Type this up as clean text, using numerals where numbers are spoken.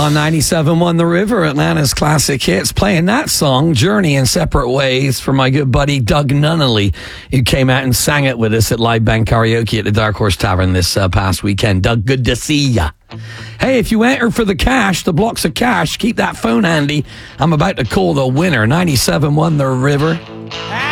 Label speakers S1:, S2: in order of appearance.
S1: On 97.1 The River, Atlanta's classic hits, playing that song, Journey in Separate Ways, for my good buddy Doug Nunnally, who came out and sang it with us at Live Band Karaoke at the Dark Horse Tavern this past weekend. Doug, good to see ya. Hey, if you enter for the cash, the blocks of cash, keep that phone handy. I'm about to call the winner. 97.1 The River.